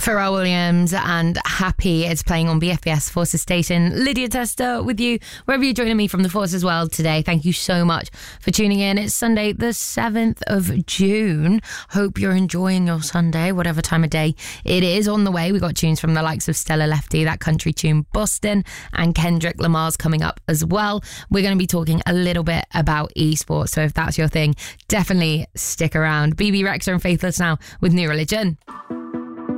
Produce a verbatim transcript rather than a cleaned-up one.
Pharrell Williams and Happy. It's playing on B F B S Forces Station. Lydia Tester with you, wherever you're joining me from the Forces world today. Thank you so much for tuning in. It's Sunday, the seventh of June. Hope you're enjoying your Sunday, whatever time of day it is. On the way, we got tunes from the likes of Stella Lefty, that country tune Boston, and Kendrick Lamar's coming up as well. We're going to be talking a little bit about esports, so if that's your thing, definitely stick around. B B Rexha and Faithless now with New Religion.